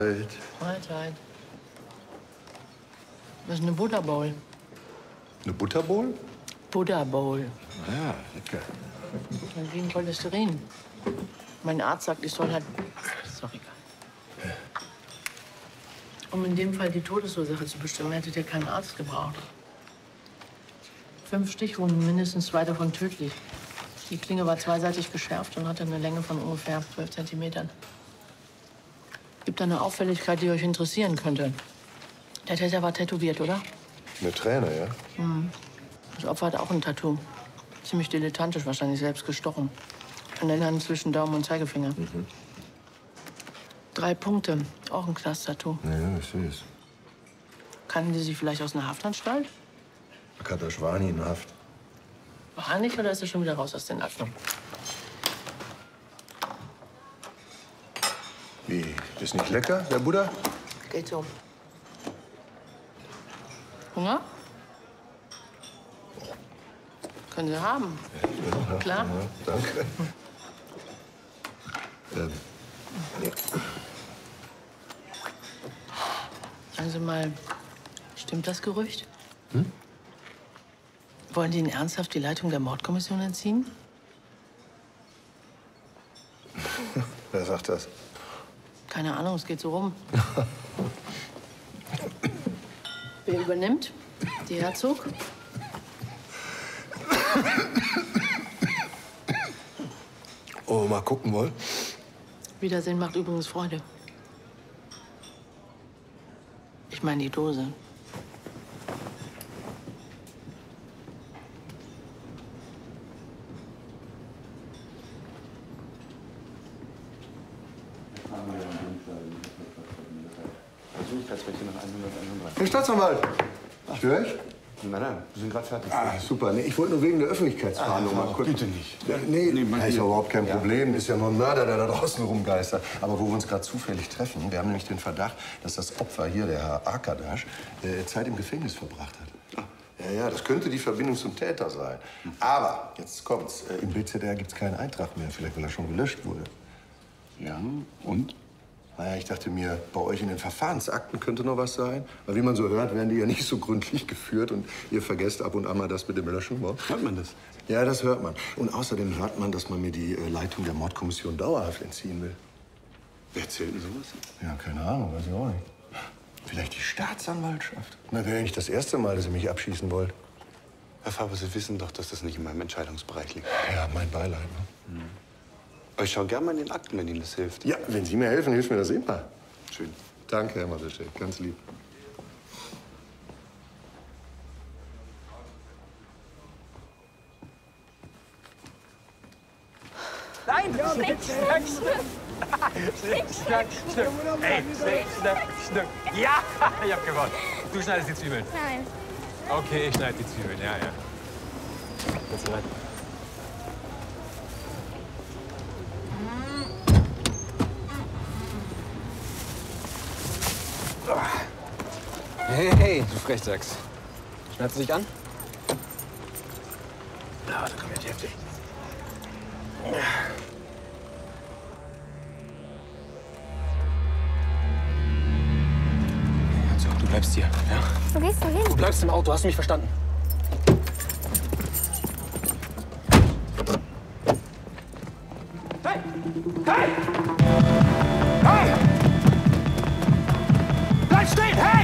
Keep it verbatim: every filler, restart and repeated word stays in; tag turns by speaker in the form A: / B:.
A: Mahlzeit. Das ist eine Butterbowl.
B: Eine Butterbowl?
A: Butterbowl.
B: Ja, lecker.
A: Wegen Cholesterin. Mein Arzt sagt, ich soll halt... Ist doch egal. Um in dem Fall die Todesursache zu bestimmen, hättet ihr keinen Arzt gebraucht. Fünf Stichwunden, mindestens zwei davon tödlich. Die Klinge war zweiseitig geschärft und hatte eine Länge von ungefähr zwölf Zentimetern. Gibt da eine Auffälligkeit, die euch interessieren könnte? Der Täter war tätowiert, oder?
B: Eine Träne, ja?
A: Mhm. Das Opfer hat auch ein Tattoo. Ziemlich dilettantisch, wahrscheinlich selbst gestochen. An der Hand zwischen Daumen und Zeigefinger.
B: Mhm.
A: Drei Punkte, auch ein Knast-Tattoo.
B: Ja, ich sehe es.
A: Kannten die sich vielleicht aus einer Haftanstalt?
B: Akadosh war nie in Haft.
A: War er nicht, oder ist er schon wieder raus aus den Akten?
B: Wie? Ist nicht lecker, der Buddha?
A: Geht so. Hunger? Können Sie haben.
B: Ja,
A: Klar.
B: Ja, danke. ähm, ja.
A: Sagen Sie mal, stimmt das Gerücht?
B: Hm?
A: Wollen die Ihnen ernsthaft die Leitung der Mordkommission entziehen?
B: Wer sagt das?
A: Keine Ahnung, es geht so rum. Wer übernimmt? Die Herzog?
B: Oh, mal gucken wollen?
A: Wiedersehen macht übrigens Freude. Ich meine die Dose.
B: Herr Staatsanwalt! Störe ich?
C: Nein, nein, wir sind gerade fertig.
B: Ah, super. Nee, ich wollte nur wegen der Öffentlichkeitsfahndung
C: Ah,
B: mal kurz...
C: bitte nicht.
B: Ja, nee,
C: Nee,
B: nee
C: mein
B: ist ja
C: Lieber.
B: überhaupt kein
C: Ja.
B: Problem. Ist ja nur ein Mörder, der da draußen rumgeistert. Aber wo wir uns gerade zufällig treffen, wir haben nämlich den Verdacht, dass das Opfer hier, der Herr Akadash, äh, Zeit im Gefängnis verbracht hat. Ja, ja, das könnte die Verbindung zum Täter sein. Aber, jetzt kommt's, äh, im B Z R gibt's keinen Eintrag mehr. Vielleicht, weil er schon gelöscht wurde.
C: Ja, und?
B: Naja, ich dachte mir, bei euch in den Verfahrensakten könnte noch was sein. Weil wie man so hört, werden die ja nicht so gründlich geführt. Und ihr vergesst ab und an mal das mit dem Löschen. Wa?
C: Hört man das?
B: Ja, das hört man. Und außerdem hört man, dass man mir die äh, Leitung der Mordkommission dauerhaft entziehen will.
C: Wer erzählt denn sowas?
B: Ja, keine Ahnung, weiß ich auch nicht. Vielleicht die Staatsanwaltschaft? Na, wäre ja nicht das erste Mal, dass ihr mich abschießen wollt.
C: Herr Faber, Sie wissen doch, dass das nicht in meinem Entscheidungsbereich liegt.
B: Ja, mein Beileid. Ne?
C: Mhm. Aber ich schaue gerne mal in den Akten, wenn Ihnen das hilft.
B: Ja, wenn Sie mir helfen, hilft mir das immer.
C: Schön.
B: Danke, Herr Matuschek, ganz lieb.
D: Nein! Schnick, schnack, schnuck! Schnick, schnack, schnuck! Ey, schnick, schnack, schnuck! Ja! Ich hab gewonnen. Du schneidest die Zwiebeln.
E: Nein.
D: Okay, ich schneide die Zwiebeln, ja, ja. Jetzt rein. Hey, hey, du Frechdachs. Schmerzt dich an?
B: Ja, da kommt jetzt heftig.
D: So, du bleibst hier, ja?
E: Wo gehst du hin?
D: Du bleibst im Auto, hast du mich verstanden? Hey! Hey! Hey! Bleib stehen! Hey!